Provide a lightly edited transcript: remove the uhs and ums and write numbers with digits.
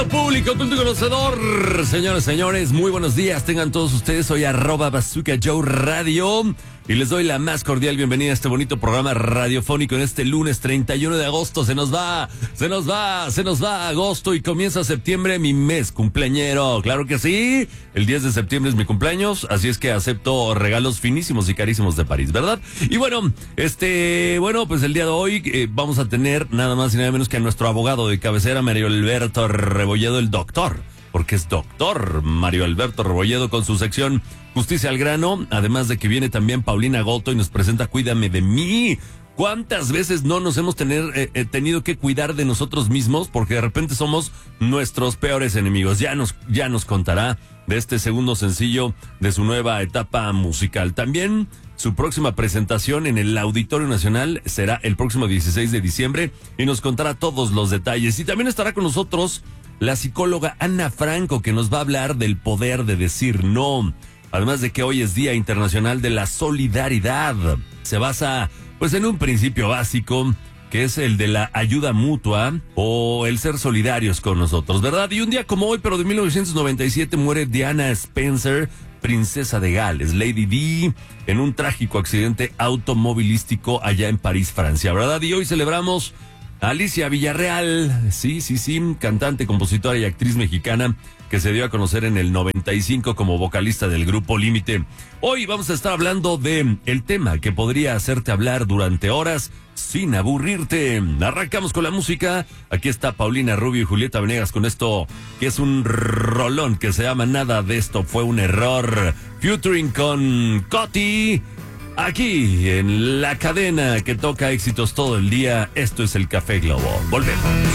Público, culto conocedor, señores, señores, muy buenos días, tengan todos ustedes, soy @Bazooka Joe Radio y les doy la más cordial bienvenida a este bonito programa radiofónico en este lunes 31 de agosto, se nos va agosto y comienza septiembre, mi mes cumpleañero, claro que sí, el 10 de septiembre es mi cumpleaños, así es que acepto regalos finísimos y carísimos de París, ¿verdad? Y bueno, pues el día de hoy vamos a tener nada más y nada menos que a nuestro abogado de cabecera, Mario Alberto Rebolledo, el doctor, porque es doctor Mario Alberto Rebolledo con su sección Justicia al Grano, además de que viene también Paulina Goto y nos presenta Cuídame de mí. ¿Cuántas veces no nos hemos tenido que cuidar de nosotros mismos? Porque de repente somos nuestros peores enemigos. Ya nos contará de este segundo sencillo de su nueva etapa musical. También su próxima presentación en el Auditorio Nacional será el próximo 16 de diciembre y nos contará todos los detalles. Y también estará con nosotros la psicóloga Ana Franco, que nos va a hablar del poder de decir no. Además de que hoy es Día Internacional de la Solidaridad. Se basa, pues, en un principio básico, que es el de la ayuda mutua o el ser solidarios con nosotros, ¿verdad? Y un día como hoy, pero de 1997, muere Diana Spencer, princesa de Gales, Lady Di, en un trágico accidente automovilístico allá en París, Francia, ¿verdad? Y hoy celebramos a Alicia Villarreal, sí, cantante, compositora y actriz mexicana que se dio a conocer en el 95 como vocalista del grupo Límite. Hoy vamos a estar hablando de el tema que podría hacerte hablar durante horas sin aburrirte. Arrancamos con la música. Aquí está Paulina Rubio y Julieta Venegas con esto que es un rolón que se llama Nada de esto fue un error. Featuring con Coti. Aquí en la cadena que toca éxitos todo el día. Esto es el Café Globo. Volvemos.